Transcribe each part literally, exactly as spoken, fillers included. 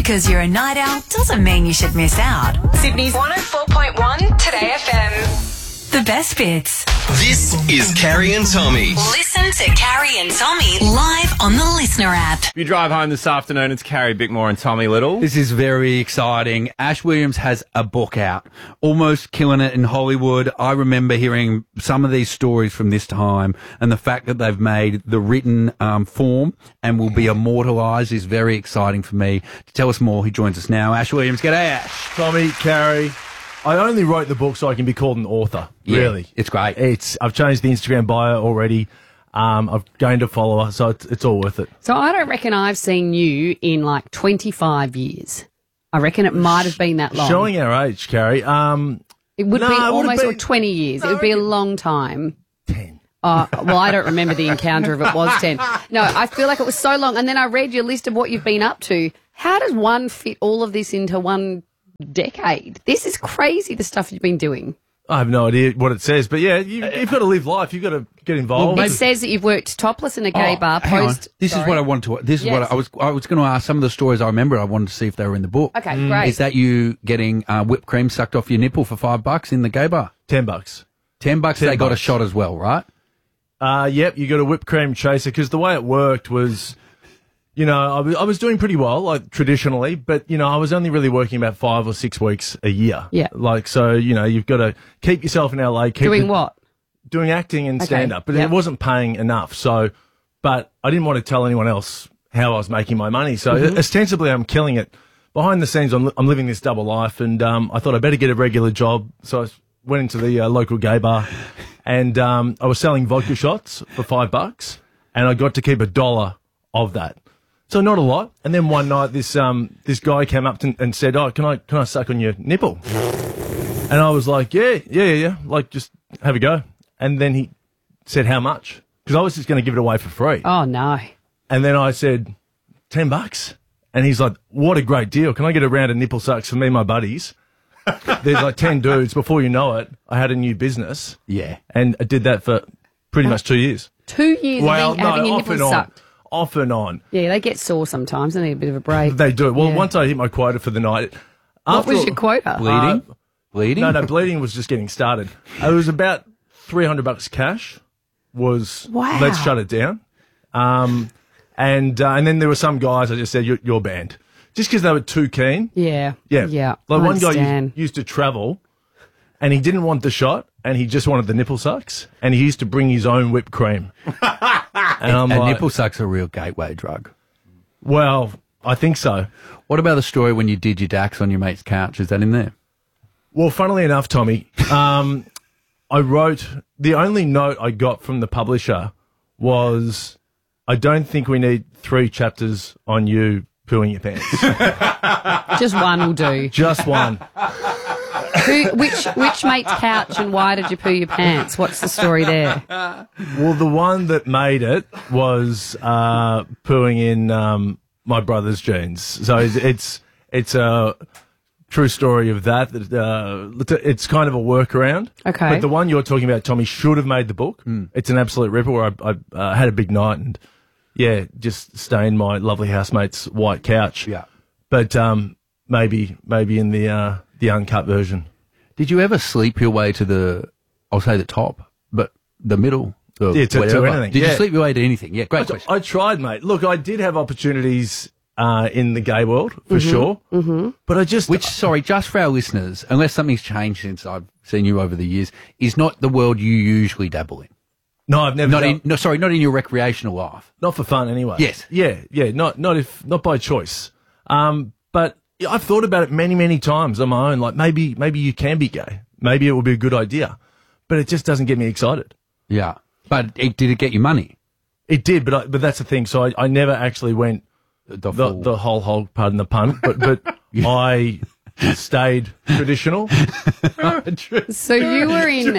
because you're a night owl doesn't mean you should miss out. Sydney's one oh four point one Today F M. The best bits. This is Carrie and Tommy. Listen to Carrie and Tommy live on the Listener app. If you drive home this afternoon, it's Carrie Bickmore and Tommy Little. This is very exciting. Ash Williams has a book out, almost killing it in Hollywood. I remember hearing some of these stories from this time, and the fact that they've made the written um, form and will be immortalised is very exciting for me. To tell us more, he joins us now. Ash Williams, g'day, Ash. Tommy, Carrie, I only wrote the book so I can be called an author. Yeah, really, it's great. It's I've changed the Instagram bio already. Um, I've gained a follower, so it's, it's all worth it. So I don't reckon I've seen you in like twenty-five years. I reckon it might have been that long. Showing our age, Carrie. Um, it would no, be it would've almost been- or twenty years. No, it would be a I reckon- long time. ten. Oh, well, I don't remember the encounter if it was ten. No, I feel like it was so long. And then I read your list of what you've been up to. How does one fit all of this into one decade? This is crazy, the stuff you've been doing. I have no idea what it says, but yeah, you, you've got to live life. You've got to get involved. It says that you've worked topless in a gay Oh, bar. hang on. Post. This Sorry. is what I wanted to. This is what Yes. I was. I was going to ask some of the stories I remember. I wanted to see if they were in the book. Okay, great. Is that you getting uh, whipped cream sucked off your nipple for five bucks in the gay bar? ten bucks. Ten bucks. Ten they got a bucks. shot as well, right? Uh, yep, you got a whipped cream chaser because the way it worked was, you know, I was, I was doing pretty well, like traditionally, but, you know, I was only really working about five or six weeks a year. Yeah. Like, so, you know, you've got to keep yourself in L A. Keep Doing the- what? Doing acting and Okay, stand up, but yep. it wasn't paying enough. So, but I didn't want to tell anyone else how I was making my money. So Mm-hmm. ostensibly I'm killing it. Behind the scenes, I'm, I'm living this double life, and um, I thought I better get a regular job. So I went into the uh, local gay bar, and um, I was selling vodka shots for five bucks, and I got to keep a dollar of that. So not a lot. And then one night, this um, this guy came up to, and said, "Oh, can I can I suck on your nipple?" And I was like, "Yeah, yeah, yeah, yeah. Like, just have a go." And then he said, "How much?" Because I was just going to give it away for free. Oh, no. And then I said, ten bucks. And he's like, "What a great deal. Can I get a round of nipple sucks for me and my buddies?" There's like ten dudes. Before you know it, I had a new business. Yeah. And I did that for pretty much two years. Two years Well, of being, having your off and nipples on. sucked. Off and on. Yeah, they get sore sometimes. They need a bit of a break. They do. Well, Yeah. once I hit my quota for the night. What after was all- your quota? Bleeding. Uh, Bleeding. No, no, bleeding was just getting started. It was about three hundred bucks cash. Was Wow. let's shut it down. Um, and uh, and then there were some guys I just said you're, you're banned just because they were too keen. Yeah. Yeah, Yeah. Like I one guy understand. used, used to travel, and he didn't want the shot, and he just wanted the nipple sucks, and he used to bring his own whipped cream. And I'm a like, nipple suck's a real gateway drug. well, I think so. What about the story when you did your dax on your mate's couch? Is that in there? Well, funnily enough, Tommy, um, I wrote, the only note I got from the publisher was, I don't think we need three chapters on you pooing your pants. Just one will do. Just one. Who, which which mate's couch and why did you poo your pants? What's the story there? Well, the one that made it was uh, pooing in um, my brother's jeans. So it's it's, it's a true story of that. that, Uh, it's kind of a workaround. Okay. But the one you're talking about, Tommy, should have made the book. It's an absolute ripper where I, I uh, had a big night and, yeah, just stained my lovely housemate's white couch. Yeah. But um, maybe maybe in the uh, the uncut version. Did you ever sleep your way to the, I'll say the top, but the middle? The Yeah, to- to whatever? anything, Did yeah. you sleep your way to anything? Yeah, great I, question. I tried, mate. Look, I did have opportunities uh, in the gay world, for sure. Mm-hmm. But I just... Which, sorry, just for our listeners, unless something's changed since I've seen you over the years, is not the world you usually dabble in. No, I've never Not done- in, no, sorry, not in your recreational life. Not for fun, anyway. Yes. Yeah, yeah. Not not if not by choice. Um, but I've thought about it many, many times on my own. Like maybe maybe you can be gay. Maybe it would be a good idea. But it just doesn't get me excited. Yeah. But it, did it get you money? It did, but I, but that's the thing. So I, I never actually went The, the full- the whole whole pardon the pun. But but I stayed traditional. So you were in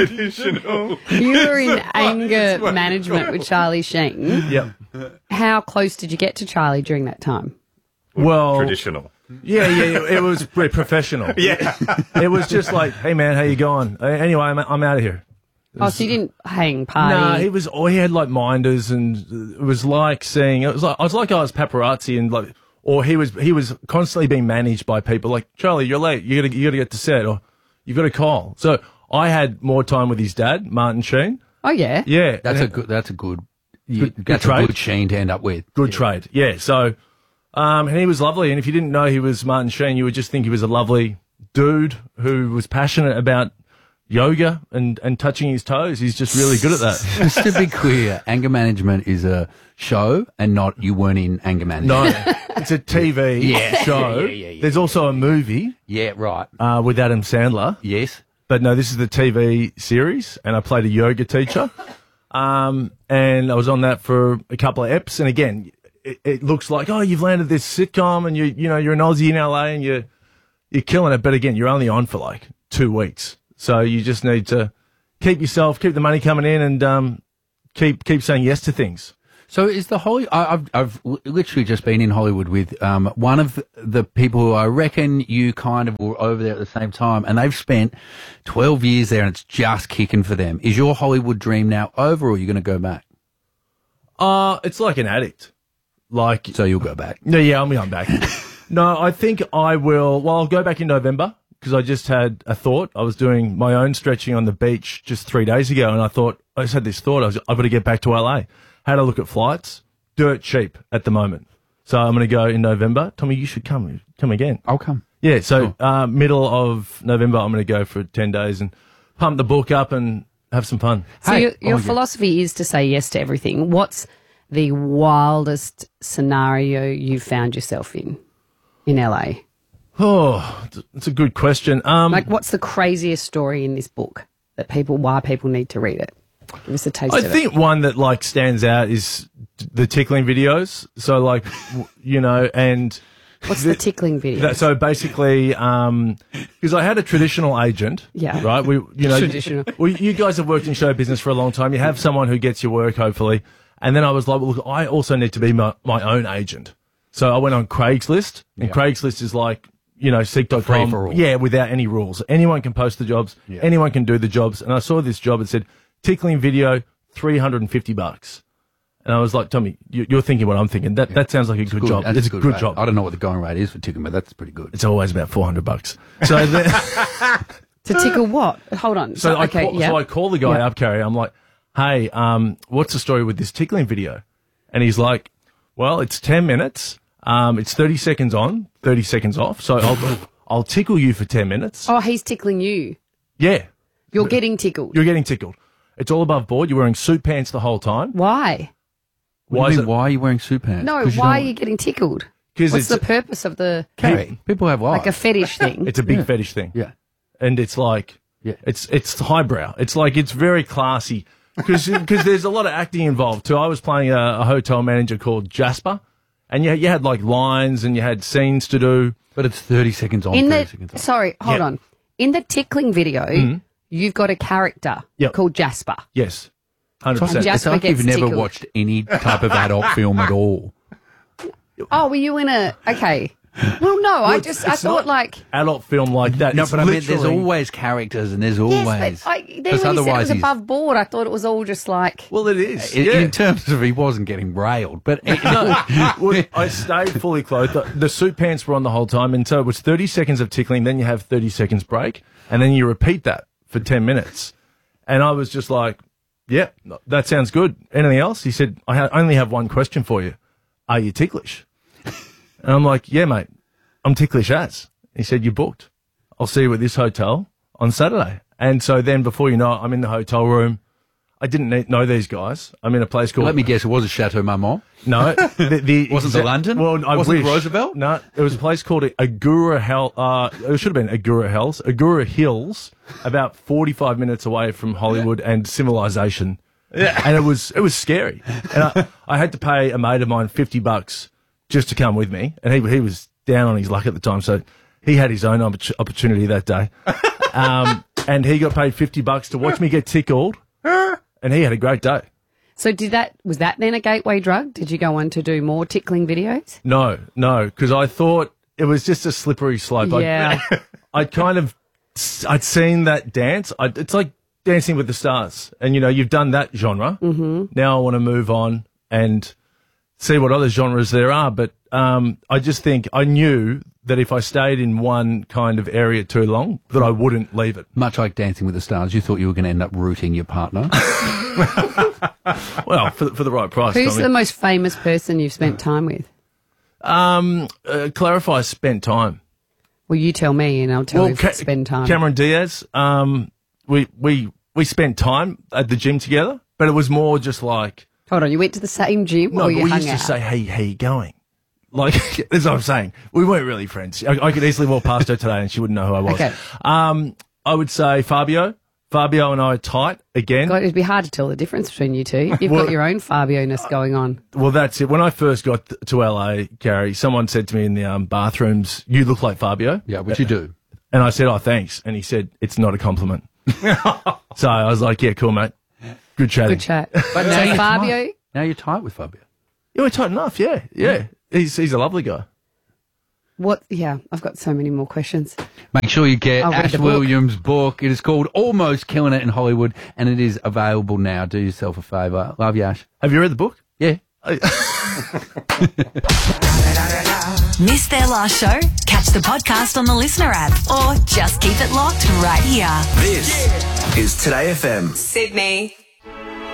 you were in anger management with Charlie Sheen. Yep. How close did you get to Charlie during that time? Well, Traditional. yeah, yeah. It was very professional. Yeah. It was just like, hey man, how you going? Uh, Anyway, I'm I'm out of here. Oh, so you didn't hang party? No, he was. Oh, he had like minders, and it was like seeing. It was like I was like I was paparazzi, and like or he was he was constantly being managed by people like, Charlie, you're late. You gotta you gotta get to set, or you've got to call. So I had more time with his dad, Martin Sheen. Oh, yeah. Yeah, That's and a good. That's a good. You, Good- good that's a trade. good Sheen to end up with. good trade. Yeah. So, um, and he was lovely. And if you didn't know he was Martin Sheen, you would just think he was a lovely dude who was passionate about yoga and, and touching his toes. He's just really good at that. Just to be clear, Anger Management is a show, and not you weren't in Anger Management. No, it's a T V Yeah. show. Yeah, yeah, yeah, There's also a movie Yeah, right. uh, with Adam Sandler. Yes. But no, this is the T V series, and I played a yoga teacher. Um, and I was on that for a couple of eps. And again, it, it looks like, oh, you've landed this sitcom, and you you know you're an Aussie in L A, and you're you're killing it. But again, you're only on for like two weeks, so you just need to keep yourself, keep the money coming in, and um, keep keep saying yes to things. So is the Holly? I, I've I've literally just been in Hollywood with um one of the people who I reckon you kind of were over there at the same time, and they've spent twelve years there, and it's just kicking for them. Is your Hollywood dream now over, or are you going to go back? Uh, it's like an addict. Like, So you'll go back. no, yeah, I'm I'm back. No, I think I will. Well, I'll go back in November because I just had a thought. I was doing my own stretching on the beach just three days ago, and I thought I just had this thought. I was, I've got to get back to L A. Had a look at flights. Dirt cheap at the moment. So I'm going to go in November. Tommy, you should come. Come again. I'll come. Yeah, so uh, middle of November, I'm going to go for ten days and pump the book up and have some fun. So Hey, your, your oh, yeah. philosophy is to say yes to everything. What's the wildest scenario you found yourself in in L A? Oh, it's a good question. Um, Like, what's the craziest story in this book that people, why people need to read it? Give us a taste I of think one that like stands out is the tickling videos. So like, w- you know, and it. What's the tickling video? that, so basically, um, because I had a traditional agent, Yeah. right? We, you know, Traditional. well, you guys have worked in show business for a long time. You have someone who gets your work, hopefully. And then I was like, well, look, I also need to be my, my own agent. So I went on Craigslist, and Yeah. Craigslist is like, you know, seek dot com. Free for all. Yeah, without any rules. Anyone can post the jobs. Yeah. Anyone can do the jobs. And I saw this job. It said, tickling video, three hundred fifty bucks. And I was like, Tommy, you, you're thinking what I'm thinking. That that sounds like a good, job. That's It's a good, rate. job. I don't know what the going rate is for tickling, but that's pretty good. It's always about four hundred bucks. So then, to tickle what? Hold on. so, I okay, call, yeah. so I call the guy Yeah. up, Carrie. I'm like, hey, um, what's the story with this tickling video? And he's like, well, it's ten minutes. Um, it's thirty seconds on, thirty seconds off. So I'll I'll tickle you for ten minutes. Oh, he's tickling you. Yeah, You're getting tickled. you're getting tickled. It's all above board. You're wearing suit pants the whole time. Why? Why, Why is is it, it- why are you wearing suit pants? No, 'Cause you why are don't- you getting tickled? 'Cause What's it's- the purpose of the, Carrie, people have lives. like a fetish thing? It's a big fetish thing. yeah. And it's like, Yeah. it's it's highbrow. It's like it's very classy because there's a lot of acting involved too. I was playing a, a hotel manager called Jasper, and you you had like lines and you had scenes to do. But it's thirty seconds on, In thirty the seconds off. sorry, hold Yeah. on. In the tickling video, you've got a character Yep. called Jasper. Yes, hundred It's percent. Jasper like you've gets never tickled. watched any type of adult film at all. Oh, were you in a okay? Well, no, I just I it's thought not like Adult film like that. No, It's but I mean, there's literally- always characters, and there's yes, always. but I, then when Because you said it otherwise was he's- above board, I thought it was all just like Well, it is. in, yeah. in terms of he wasn't getting railed, but No, well, I stayed fully clothed. The, the suit pants were on the whole time, and so it was thirty seconds of tickling. Then you have thirty seconds break, and then you repeat that for ten minutes. And I was just like, "Yeah, that sounds good." Anything else? He said, "I ha- only have one question for you. Are you ticklish?" And I'm like, "Yeah, mate, I'm ticklish as." He said, "You booked. I'll see you at this hotel on Saturday." And so then, before you know it, I'm in the hotel room. I didn't ne- know these guys. I'm in a place called. let me guess, it was a Chateau Marmont. No, the, the Wasn't the London? Well, I Wasn't it wish. Roosevelt? No, it was a place called Agura Hell. Uh, it should have been Agura Hills. Agura Hills, about forty-five minutes away from Hollywood and civilization. Yeah, and it was it was scary. And I, I had to pay a mate of mine fifty bucks just to come with me, and he he was down on his luck at the time, so he had his own oppor- opportunity that day. Um, and he got paid fifty bucks to watch me get tickled, and he had a great day. so. Did that was that then a gateway drug? Did you go on to do more tickling videos? No, no, because I thought it was just a slippery slope. I'd- Yeah. I'd kind of, I'd seen that dance. I'd, it's like Dancing with the Stars, and you know, you've done that genre. Mm-hmm. Now I want to move on and see what other genres there are. But um, I just think I knew that if I stayed in one kind of area too long, that I wouldn't leave it. Much like Dancing with the Stars, you thought you were going to end up rooting your partner. Well, for, for the right price. Who's Tommy. the most famous person you've spent time with? Um, uh, clarify spent time. Well, you tell me, and I'll tell you if it's spend time. Cameron Diaz. Um, we we we spent time at the gym together, but it was more just like. Hold on, you went to the same gym, No, or but you we hung used out? to say, "Hey, how you going?" Like that's what I'm saying. We weren't really friends. I, I could easily walk past her today, and she wouldn't know who I was. Okay. Um, I would say Fabio. Fabio and I are tight again. God, it'd be hard to tell the difference between you two. You've Well- got your own Fabio-ness going on. Well, that's it. When I first got th- to L A, Gary, someone said to me in the um, bathrooms, "You look like Fabio." Yeah, which you do. And I said, "Oh, thanks." And he said, "It's not a compliment." So I was like, "Yeah, cool, mate. Good chatting." Good chat. But now so you're Fabio, tight. Now you're tight with Fabio. Yeah, we're tight enough. Yeah, yeah. He's he's a lovely guy. what? Yeah, I've got so many more questions. Make sure you get I'll read Ash the book. Williams' book. It is called Almost Killing It in Hollywood, and it is available now. Do yourself a favour. Love you, Ash. Have you read the book? Yeah. Missed their last show? Catch the podcast on the Listener app or just keep it locked right here. This is Today F M. Sydney.